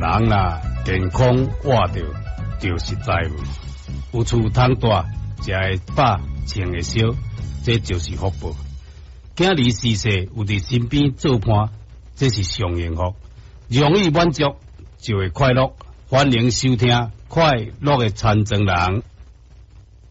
人啦健康活着就是财富，有厝通住，食会饱，穿会少，这就是福报。囝儿逝世有伫身边做伴，这是上幸福。容易满足就会快乐。欢迎收听快乐的残障人。